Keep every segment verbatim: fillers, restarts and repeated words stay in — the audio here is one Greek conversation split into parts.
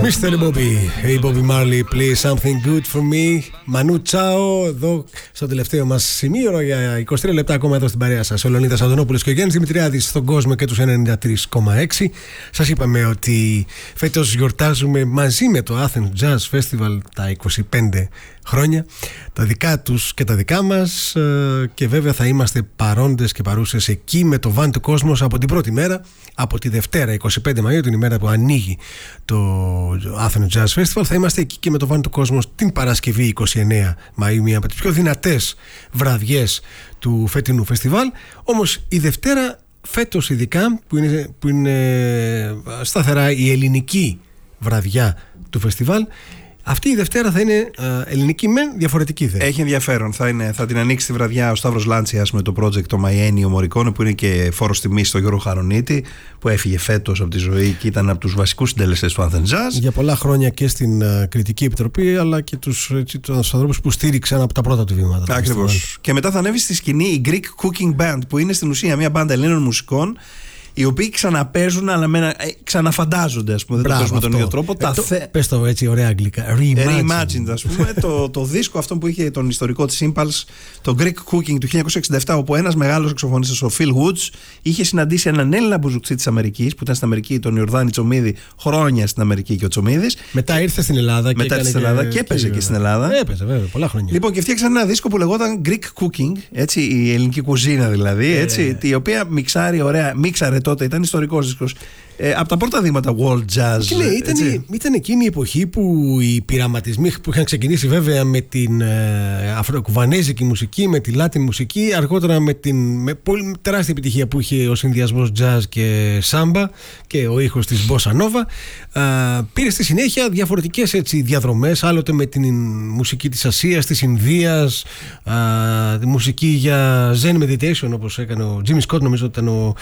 μίστερ Bobby, hey Bobby Marley, play something good for me. Μανού Τσάο, εδώ στο τελευταίο μας σημείο για είκοσι τρία λεπτά ακόμα εδώ στην παρέα σας. Ο Λεωνίδας Αντωνόπουλος και ο Γιάννης Δημητριάδης στον κόσμο και τους ενενήντα τρία κόμμα έξι. Σας είπαμε ότι φέτος γιορτάζουμε μαζί με το Athens Jazz Festival τα είκοσι πέντε χρόνια, τα δικά τους και τα δικά μας, και βέβαια θα είμαστε παρόντες και παρούσες εκεί με το Βαν του Κόσμος από την πρώτη μέρα, από τη Δευτέρα είκοσι πέντε Μαΐου, την ημέρα που ανοίγει το Athens Jazz Festival. Θα είμαστε εκεί και με το Βαν του Κόσμος την Παρασκευή είκοσι εννέα Μαΐου, μία από τις πιο δυνατές βραδιές του φετινού φεστιβάλ. Όμως η Δευτέρα φέτος ειδικά, που είναι, που είναι σταθερά η ελληνική βραδιά του φεστιβάλ, αυτή η Δευτέρα θα είναι uh, ελληνική μεν, διαφορετική δε. Έχει ενδιαφέρον. Θα, είναι, θα την ανοίξει τη βραδιά ο Σταύρος Λάντσιας με το project το Μαϊένιο Μωρικόνε, που είναι και φόρος τιμής στο Γιώργο Χαρονίτη, που έφυγε φέτος από τη ζωή και ήταν από τους βασικούς συντελεστές του Athens Jazz. Για πολλά χρόνια και στην uh, Κριτική Επιτροπή, αλλά και τους, έτσι, τους ανθρώπους που στήριξαν από τα πρώτα του βήματα. Ακριβώς. Και μετά θα ανέβει στη σκηνή η Greek Cooking Band, που είναι στην ουσία μια μπάντα Ελλήνων μουσικών, οι οποίοι ξαναπαίζουν, αλλά με, ξαναφαντάζονται, ας πούμε. Μπράβο, δεν το παίζουν με τον ίδιο τρόπο. Ε, το, θε... Πες το έτσι ωραία αγγλικά. Reimagined, Reimagined ας πούμε. το, το δίσκο αυτό που είχε τον ιστορικό της Impulse, το Greek Cooking του χίλια εννιακόσια εξήντα επτά, όπου ένας μεγάλος σαξοφωνιστής, ο Phil Woods, είχε συναντήσει έναν Έλληνα μπουζουκτσί της Αμερικής, που ήταν στην Αμερική, τον Ιορδάνη Τσομίδη, χρόνια στην Αμερική και ο Τσομίδης. Μετά ήρθε στην Ελλάδα και, Μετά στην Ελλάδα και, και έπαιζε και, και στην Ελλάδα. Έπαιζε, βέβαια, πολλά χρόνια. Λοιπόν, και φτιάξαν ένα δίσκο που λεγόταν Greek Cooking, έτσι, η ελληνική κουζίνα δηλαδή, έτσι, yeah. η οποία μιξάρει ωραία, μίξαρε τότε, ήταν ιστορικό. Ε, από τα πρώτα δείγματα world jazz. Και ναι, ήταν, ήταν εκείνη η εποχή που οι πειραματισμοί που είχαν ξεκινήσει βέβαια με την ε, αφροκουβανέζικη μουσική, με τη Latin μουσική, αργότερα με την με πολύ τεράστια επιτυχία που είχε ο συνδυασμός jazz και samba και ο ήχος της bossa nova, ε, πήρε στη συνέχεια διαφορετικές έτσι, διαδρομές, άλλοτε με την μουσική της Ασίας, της Ινδίας, ε, τη μουσική για Zen meditation, όπως έκανε ο Jimmy Scott, νομίζω ότι ήταν ο,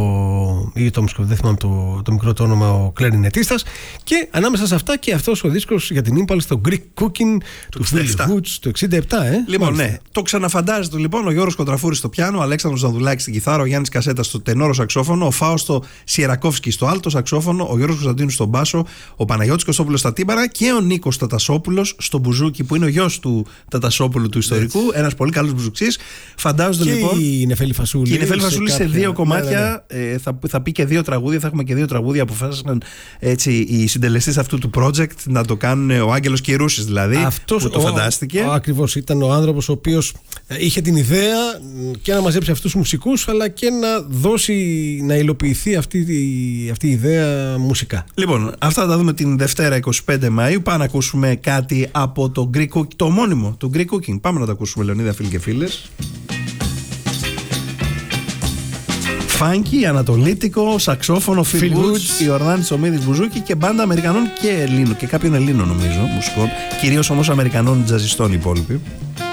ο ή το δεν θυμάμαι το το μικρό το όνομα, ο κλαρινετίστας, και ανάμεσα σε αυτά και αυτός ο δίσκος για την Impulse, το Greek Cooking του Phil Woods το εξήντα επτά. Ε? Λοιπόν, ναι, το ξαναφαντάζεται λοιπόν ο Γιώργος Κοντραφούρης στο πιάνο, ο Αλέξανδρος Ζανδουλάκης στην κιθάρα, ο Γιάννης Κασέτας στο τενόρο σαξόφωνο, ο Φάωστο Σιερακόφσκι στο άλτο σαξόφωνο, ο Γιώργος Κωνσταντίνου στο μπάσο, ο Παναγιώτης Κωστόπουλος στα τύμπαρα και ο Νίκος Τατασόπουλος στο μπουζούκι, που είναι ο γιος του Τατασόπουλου του ιστορικού, ένας πολύ καλός μπουζουξής. Φαντάζονται λοιπόν. Και η Νεφέλη Φασούλη. Και η Νεφέλη Φασούλη σε, σε δύο κομμάτια, ναι, ναι. Ε, θα, θα πει και δύο τραγούδια, θα έχουμε και δύο τραγούδια. Αποφάσισαν έτσι οι συντελεστές αυτού του project να το κάνουν, ο Άγγελος Κυρούσης δηλαδή, αυτός που το ο, φαντάστηκε. Ο, ακριβώς, ήταν ο άνθρωπος ο οποίος είχε την ιδέα και να μαζέψει αυτούς τους μουσικούς, αλλά και να δώσει, να υλοποιηθεί αυτή, αυτή η ιδέα μουσικά. Λοιπόν, αυτά θα τα δούμε την Δευτέρα είκοσι πέντε Μαΐου. Πάμε να ακούσουμε κάτι από το Greek Cooking, το ομώνυμο, το Greek Cooking. Πάμε να το ακούσουμε, Λεωνίδα, φίλοι και φίλες. Φάνκι, ανατολίτικο, σαξόφωνο, Phil Woods, Ιορδάνη Τσομίδης μπουζούκι και μπάντα Αμερικανών και Ελλήνων και κάποιων Ελλήνων νομίζω μουσικών, κυρίως όμως Αμερικανών τζαζιστών οι υπόλοιποι.